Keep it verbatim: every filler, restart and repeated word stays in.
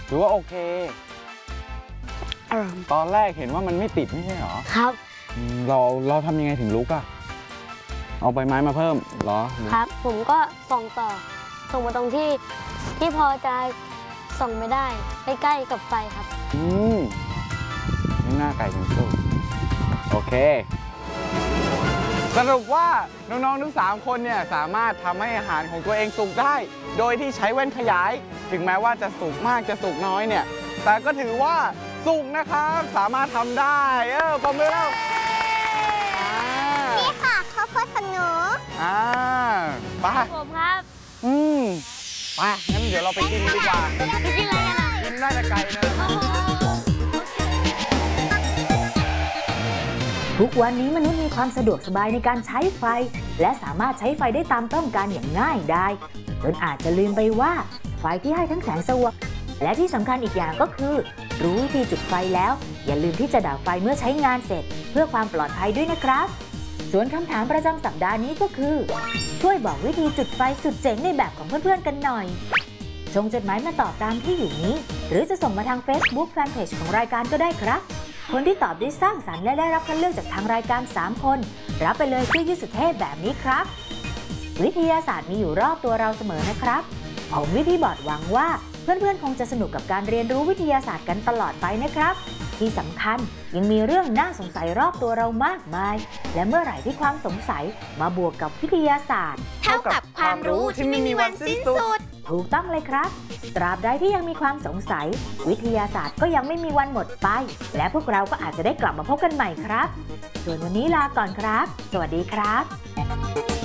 หรือว่าโอเคอร่อยตอนแรกเห็นว่ามันไม่ติดไม่ใช่เหรอครับเราเราทำยังไงถึงลุกอะเอาใบไม้มาเพิ่มเหรอครับผมก็ส่องต่อส่งมาตรงที่ที่พอจะส่องไม่ได้ใกล้ๆกับไฟครับอืมนี่หน้าไก่ถึงสุกโอเคสรุปว่าน้องๆทั้งสามคนเนี่ยสามารถทำให้อาหารของตัวเองสุกได้โดยที่ใช้แว่นขยายถึงแม้ว่าจะสุกมากจะสุกน้อยเนี่ยแต่ก็ถือว่าสุกนะครับสามารถทำได้เออปรบมือแล้วนี่ค่ะข้าวโพดขนูอ่าไปผมครับอืมไปงั้นเดี๋ยวเราไปกินดีกว่าไปกินอะไรกันอ่ะกินได้แต่ไก่นะทุกวันนี้มนุษย์มีความสะดวกสบายในการใช้ไฟและสามารถใช้ไฟได้ตามต้องการอย่างง่ายดายจนอาจจะลืมไปว่าไฟที่ให้ทั้งแสงสว่างและที่สำคัญอีกอย่างก็คือรู้วิธีจุดไฟแล้วอย่าลืมที่จะดับไฟเมื่อใช้งานเสร็จเพื่อความปลอดภัยด้วยนะครับส่วนคำถามประจำสัปดาห์นี้ก็คือช่วยบอกวิธีจุดไฟสุดเจ๋งในแบบของเพื่อนๆกันหน่อยส่งจดหมายมาตอบตามที่อยู่นี้หรือจะส่งมาทาง Facebook Fanpage ของรายการก็ได้ครับคนที่ตอบได้สร้างสรรค์และได้รับคัดเลือกจากทางรายการสามคนรับไปเลยเสื้อยืดสุดเท่แบบนี้ครับวิทยาศาสตร์มีอยู่รอบตัวเราเสมอนะครับผมวิธีบอร์ดหวังว่าเพื่อนๆคงจะสนุกกับการเรียนรู้วิทยาศาสตร์กันตลอดไปนะครับที่สำคัญยังมีเรื่องน่าสงสัยรอบตัวเรามากมายและเมื่อไหร่ที่ความสงสัยมาบวกกับวิทยาศาสตร์เท่ากับความรู้ที่ไม่มีวันสิ้นสุดถูกต้องเลยครับตราบใดที่ยังมีความสงสัยวิทยาศาสตร์ก็ยังไม่มีวันหมดไปและพวกเราก็อาจจะได้กลับมาพบกันใหม่ครับส่วนวันนี้ลาก่อนครับสวัสดีครับ